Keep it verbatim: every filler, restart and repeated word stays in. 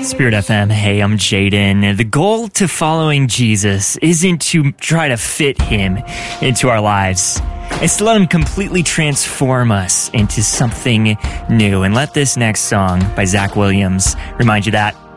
Spirit F M, hey, I'm Jaden. The goal to following Jesus isn't to try to fit him into our lives. It's to let him completely transform us into something new. And let this next song by Zach Williams remind you that.